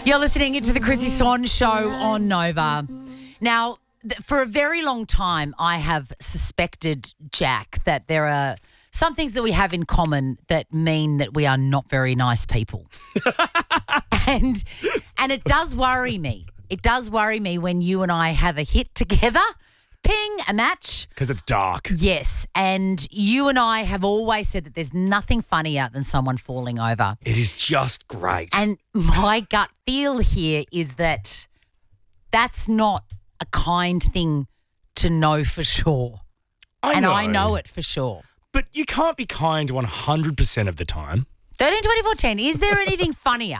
You're listening into the Chrissy Swan Show on Nova. Now, for a very long time, I have suspected, Jack, that there are some things that we have in common that mean that we are not very nice people. and it does worry me. It does worry me when you and I have a hit together. Ping, a match. Because it's dark. Yes, and you and I have always said that there's nothing funnier than someone falling over. It is just great. And my gut feel here is that that's not a kind thing to know for sure. I know it for sure. But you can't be kind 100% of the time. 13, 24, 10, is there anything funnier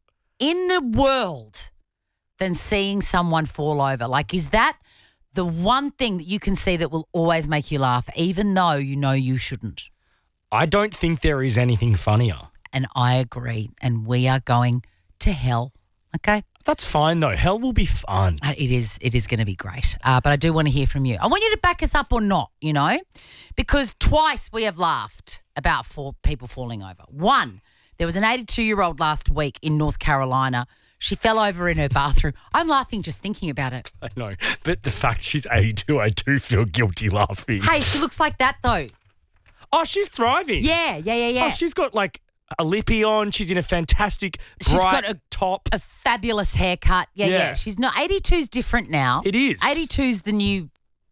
in the world than seeing someone fall over? Like, is that the one thing that you can see that will always make you laugh, even though you know you shouldn't? I don't think there is anything funnier. And I agree. And we are going to hell, okay? That's fine, though. Hell will be fun. It is going to be great. But I do want to hear from you. I want you to back us up or not, you know, because twice we have laughed about 4 people falling over. One, there was an 82-year-old last week in North Carolina. She fell over in her bathroom. I'm laughing just thinking about it. I know. But the fact she's 82, I do feel guilty laughing. Hey, she looks like that, though. Oh, she's thriving. Yeah. Oh, she's got like a lippy on. She's in a fantastic bright top. A fabulous haircut. Yeah. She's not. 82's different now. It is. 82's the new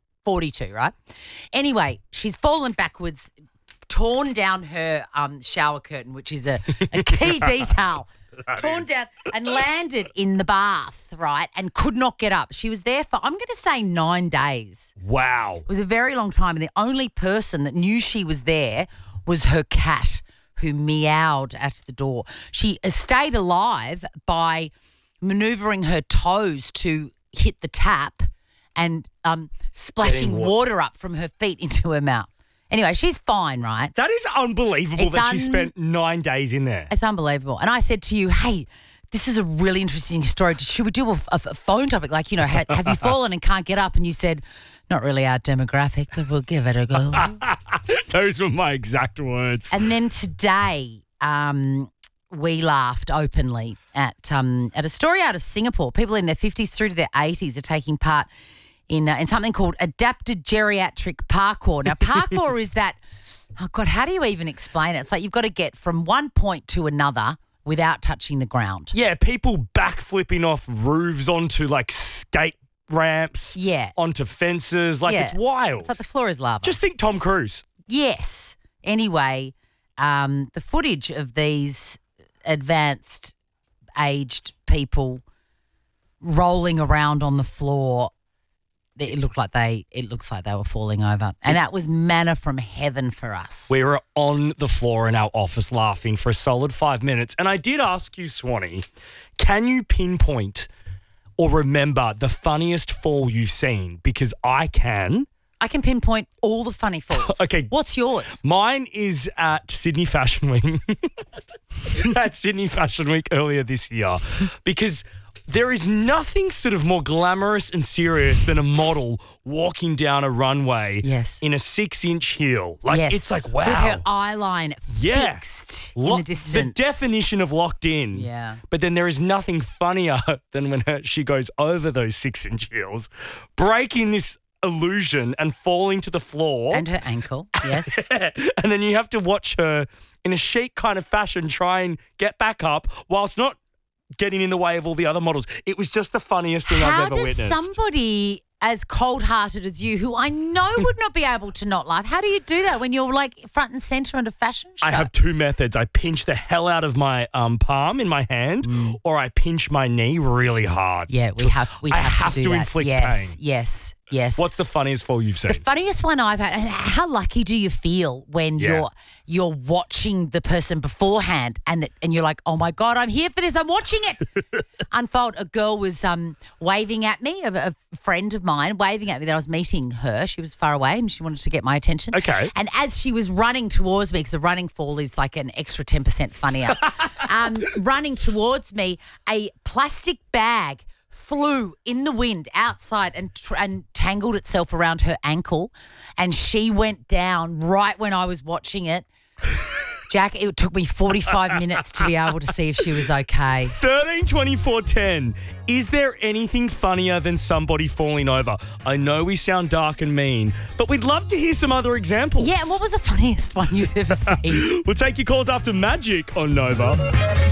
42, right? Anyway, she's fallen backwards, torn down her shower curtain, which is a key detail. Torn down and landed in the bath, right, and could not get up. She was there for, I'm going to say, 9 days. Wow. It was a very long time, and the only person that knew she was there was her cat, who meowed at the door. She stayed alive by manoeuvring her toes to hit the tap and splashing water up from her feet into her mouth. Anyway, she's fine, right? That is unbelievable she spent 9 days in there. It's unbelievable. And I said to you, hey, this is a really interesting story. Should we do a phone topic? Like, you know, have you fallen and can't get up? And you said, not really our demographic, but we'll give it a go. Those were my exact words. And then today, we laughed openly at a story out of Singapore. People in their 50s through to their 80s are taking part in something called adapted geriatric parkour. Now, parkour is that, oh God, how do you even explain it? It's like you've got to get from one point to another without touching the ground. Yeah, people backflipping off roofs onto like skate ramps, onto fences. Like it's wild. It's like the floor is lava. Just think Tom Cruise. Yes. Anyway, the footage of these advanced aged people rolling around on the floor, it looks like they were falling over. And that was manna from heaven for us. We were on the floor in our office laughing for a solid 5 minutes. And I did ask you, Swanee, can you pinpoint or remember the funniest fall you've seen? Because I can. I can pinpoint all the funny falls. Okay. What's yours? Mine is at Sydney Fashion Week. At Sydney Fashion Week earlier this year. Because there is nothing sort of more glamorous and serious than a model walking down a runway in a 6-inch heel. Like, it's like, wow. With her eyeline fixed in the distance. The definition of locked in. Yeah. But then there is nothing funnier than when she goes over those 6-inch heels, breaking this illusion and falling to the floor. And her ankle, yes. And then you have to watch her in a chic kind of fashion try and get back up whilst not getting in the way of all the other models. It was just the funniest thing I've ever witnessed. How does somebody as cold-hearted as you, who I know would not be able to not laugh, how do you do that when you're like front and centre in a fashion show? I have 2 methods. I pinch the hell out of my palm in my hand, or I pinch my knee really hard. Yeah, we have to do that. I have to inflict pain. Yes. What's the funniest fall you've seen? The funniest one I've had, and how lucky do you feel when you're watching the person beforehand and you're like, oh my God, I'm here for this, I'm watching it unfold. A girl was waving at me, a friend of mine waving at me that I was meeting her. She was far away and she wanted to get my attention. Okay. And as she was running towards me, because a running fall is like an extra 10% funnier, running towards me, a plastic bag flew in the wind outside and tangled itself around her ankle, and she went down right when I was watching it. Jack, it took me 45 minutes to be able to see if she was okay. 13 24 10. Is there anything funnier than somebody falling over? I know we sound dark and mean, but we'd love to hear some other examples. Yeah, and what was the funniest one you've ever seen? We'll take your calls after Magic on Nova.